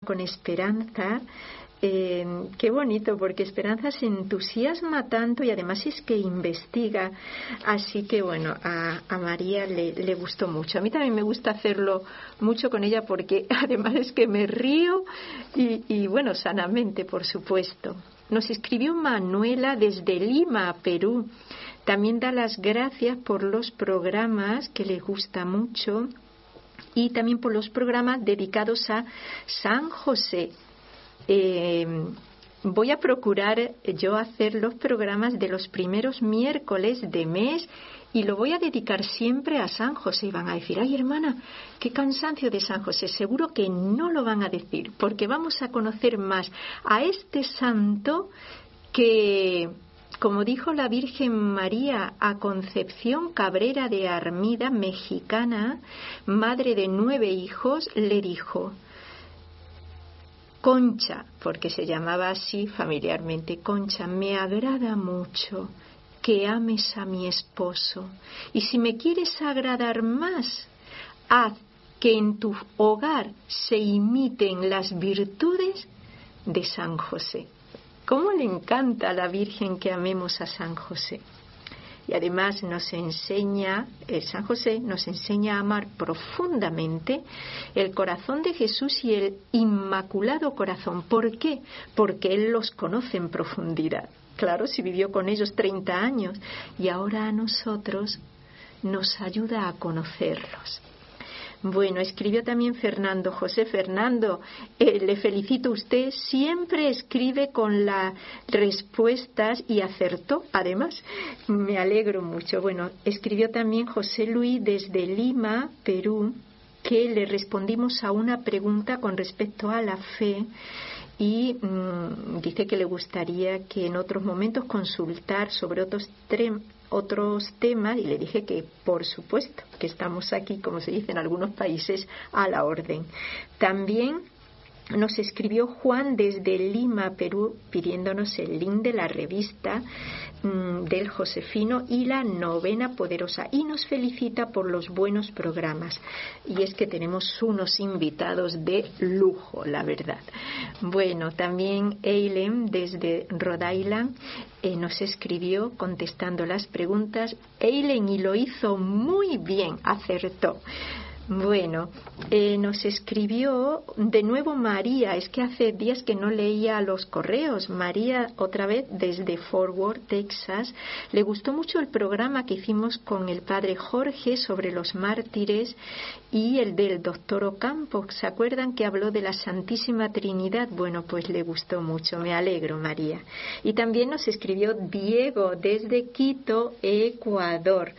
con Esperanza. Qué bonito, porque Esperanza se entusiasma tanto y además es que investiga. Así que bueno, a María le gustó mucho. A mí también me gusta hacerlo mucho con ella, porque además es que me río y bueno, sanamente, por supuesto. Nos escribió Manuela desde Lima, Perú. También da las gracias por los programas, que le gusta mucho, y también por los programas dedicados a San José. Voy a procurar yo hacer los programas de los primeros miércoles de mes, y lo voy a dedicar siempre a San José. Y van a decir: ay, hermana, qué cansancio de San José. Seguro que no lo van a decir, porque vamos a conocer más a este santo que, como dijo la Virgen María a Concepción Cabrera de Armida, mexicana, madre de 9 hijos, le dijo: Concha, porque se llamaba así familiarmente, Concha, me agrada mucho que ames a mi esposo, y si me quieres agradar más, haz que en tu hogar se imiten las virtudes de San José. ¿Cómo le encanta a la Virgen que amemos a San José? Y además nos enseña, San José nos enseña a amar profundamente el corazón de Jesús y el Inmaculado Corazón. ¿Por qué? Porque Él los conoce en profundidad. Claro, si vivió con ellos 30 años, y ahora a nosotros nos ayuda a conocerlos. Bueno, escribió también Fernando. José Fernando, le felicito. Usted siempre escribe con las respuestas y acertó, además. Me alegro mucho. Bueno, escribió también José Luis desde Lima, Perú, que le respondimos a una pregunta con respecto a la fe, y dice que le gustaría que en otros momentos consultar sobre otros temas, y le dije que por supuesto que estamos aquí, como se dice en algunos países, a la orden. También nos escribió Juan desde Lima, Perú, pidiéndonos el link de la revista del Josefino y la Novena Poderosa, y nos felicita por los buenos programas. Y es que tenemos unos invitados de lujo, la verdad. Bueno, también Eileen desde Rhode Island nos escribió contestando las preguntas. Eileen, y lo hizo muy bien, acertó. Bueno, nos escribió de nuevo María. Es que hace días que no leía los correos. María, otra vez desde Fort Worth, Texas. Le gustó mucho el programa que hicimos con el padre Jorge sobre los mártires, y el del doctor Ocampo. ¿Se acuerdan que habló de la Santísima Trinidad? Bueno, pues le gustó mucho. Me alegro, María. Y también nos escribió Diego desde Quito, Ecuador.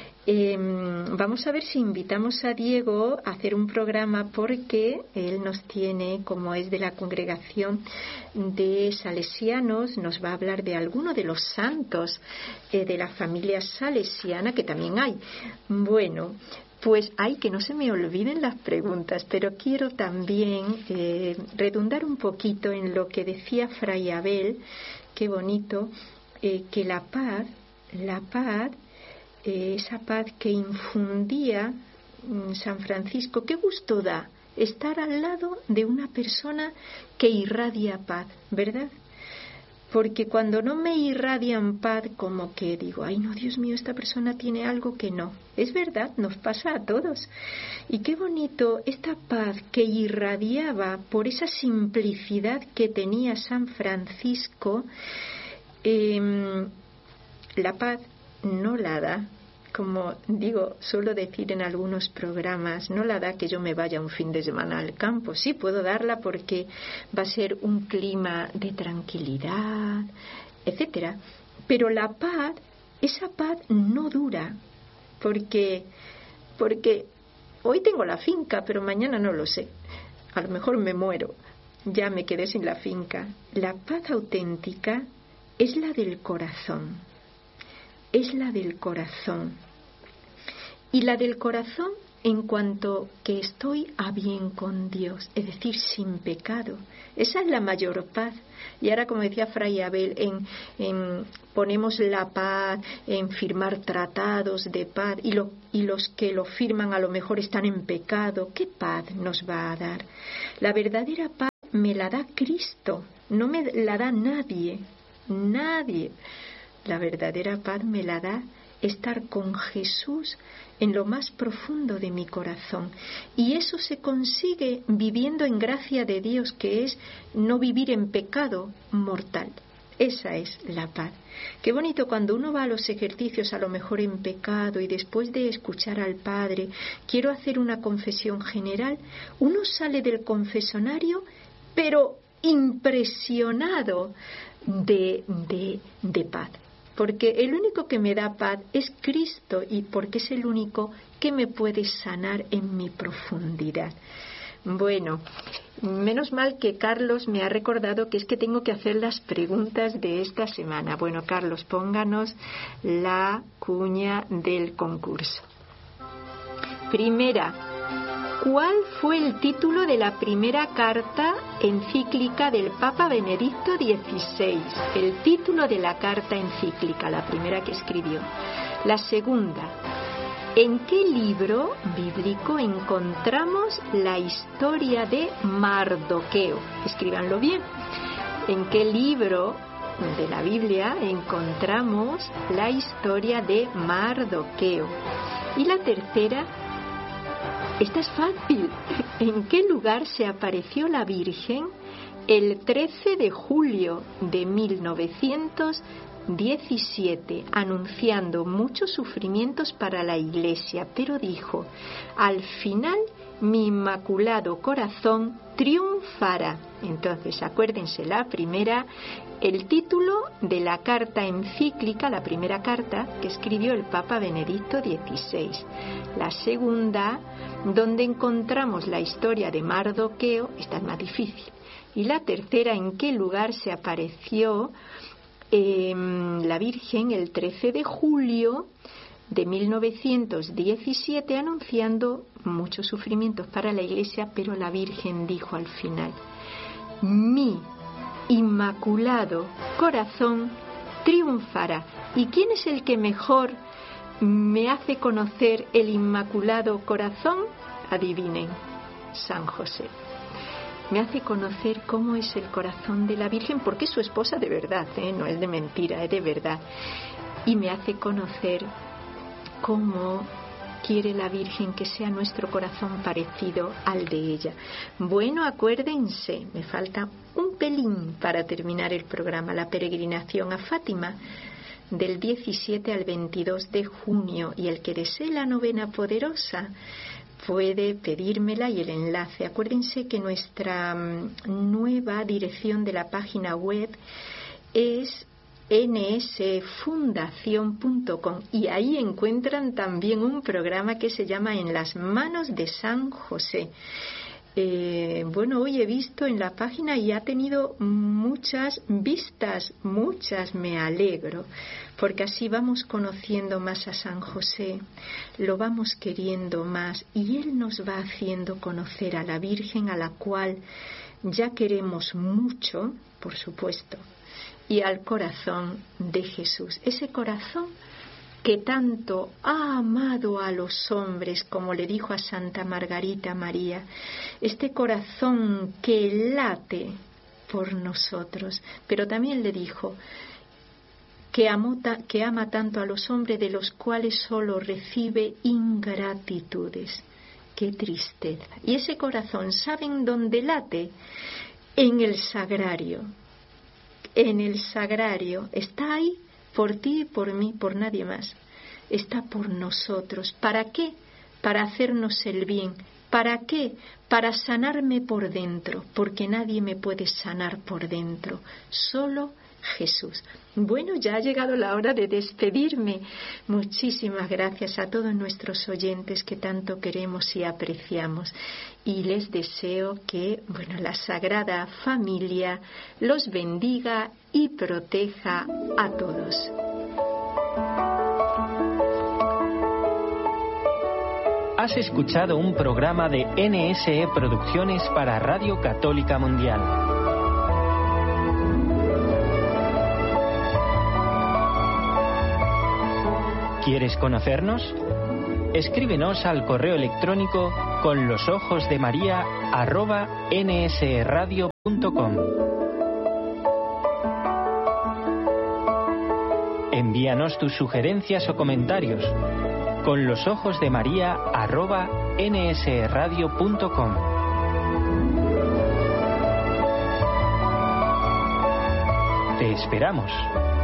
Vamos a ver si invitamos a Diego a hacer un programa, porque él nos tiene, como es de la congregación de salesianos, nos va a hablar de alguno de los santos de la familia salesiana, que también hay. Bueno, pues que no se me olviden las preguntas, pero quiero también redundar un poquito en lo que decía Fray Abel. Qué bonito, que la paz, esa paz que infundía San Francisco, qué gusto da estar al lado de una persona que irradia paz, ¿verdad? Porque cuando no me irradian paz, como que digo: ay, no, Dios mío, esta persona tiene algo que no. Es verdad, nos pasa a todos. Y qué bonito esta paz que irradiaba por esa simplicidad que tenía San Francisco. La paz no la da, como digo, suelo decir en algunos programas, no la da que yo me vaya un fin de semana al campo. Sí puedo darla porque va a ser un clima de tranquilidad, etcétera, pero la paz, esa paz no dura, porque hoy tengo la finca, pero mañana no lo sé, a lo mejor me muero, ya me quedé sin la finca. La paz auténtica es la del corazón. Es la del corazón. Y la del corazón en cuanto que estoy a bien con Dios, es decir, sin pecado. Esa es la mayor paz. Y ahora, como decía Fray Abel, ponemos la paz en firmar tratados de paz, y los que lo firman a lo mejor están en pecado. ¿Qué paz nos va a dar? La verdadera paz me la da Cristo, no me la da nadie. La verdadera paz me la da estar con Jesús en lo más profundo de mi corazón. Y eso se consigue viviendo en gracia de Dios, que es no vivir en pecado mortal. Esa es la paz. Qué bonito cuando uno va a los ejercicios, a lo mejor en pecado, y después de escuchar al Padre, quiero hacer una confesión general, uno sale del confesionario, pero impresionado de paz. Porque el único que me da paz es Cristo, y porque es el único que me puede sanar en mi profundidad. Bueno, menos mal que Carlos me ha recordado que es que tengo que hacer las preguntas de esta semana. Bueno, Carlos, pónganos la cuña del concurso. Primera, ¿cuál fue el título de la primera carta encíclica del Papa Benedicto XVI? El título de la carta encíclica, la primera que escribió. La segunda, ¿en qué libro bíblico encontramos la historia de Mardoqueo? Escríbanlo bien. ¿En qué libro de la Biblia encontramos la historia de Mardoqueo? Y la tercera, esta es fácil. ¿En qué lugar se apareció la Virgen el 13 de julio de 1917, anunciando muchos sufrimientos para la Iglesia, pero dijo: al final mi inmaculado corazón triunfará? Entonces, acuérdense, la primera, el título de la carta encíclica, la primera carta que escribió el Papa Benedicto XVI. La segunda, donde encontramos la historia de Mardoqueo, esta es más difícil. Y la tercera, ¿en qué lugar se apareció la Virgen el 13 de julio de 1917, anunciando muchos sufrimientos para la Iglesia, pero la Virgen dijo al final: mi inmaculado corazón triunfará? ¿Y quién es el que mejor me hace conocer el Inmaculado Corazón? Adivinen, San José. Me hace conocer cómo es el corazón de la Virgen, porque es su esposa de verdad, no es de mentira, es de verdad. Y me hace conocer cómo quiere la Virgen que sea nuestro corazón parecido al de ella. Bueno, acuérdense, me falta un pelín para terminar el programa, la peregrinación a Fátima, del 17 al 22 de junio, y el que desee la novena poderosa puede pedírmela y el enlace. Acuérdense que nuestra nueva dirección de la página web es nsfundación.com, y ahí encuentran también un programa que se llama En las manos de San José. Bueno, hoy he visto en la página y ha tenido muchas vistas, muchas, me alegro, porque así vamos conociendo más a San José, lo vamos queriendo más, y Él nos va haciendo conocer a la Virgen, a la cual ya queremos mucho, por supuesto, y al corazón de Jesús, ese corazón que tanto ha amado a los hombres, como le dijo a Santa Margarita María, este corazón que late por nosotros, pero también le dijo que ama tanto a los hombres, de los cuales solo recibe ingratitudes. ¡Qué tristeza! Y ese corazón, ¿saben dónde late? En el sagrario. En el sagrario está ahí, por ti y por mí, por nadie más. Está por nosotros. ¿Para qué? Para hacernos el bien. ¿Para qué? Para sanarme por dentro, porque nadie me puede sanar por dentro, solo Jesús. Bueno, ya ha llegado la hora de despedirme. Muchísimas gracias a todos nuestros oyentes que tanto queremos y apreciamos. Y les deseo que, la Sagrada Familia los bendiga y proteja a todos. Has escuchado un programa de NSE Producciones para Radio Católica Mundial. ¿Quieres conocernos? escríbenos al correo electrónico conlosojosdemaria@nsradio.com. Envíanos tus sugerencias o comentarios conlosojosdemaria@nsradio.com. Te esperamos.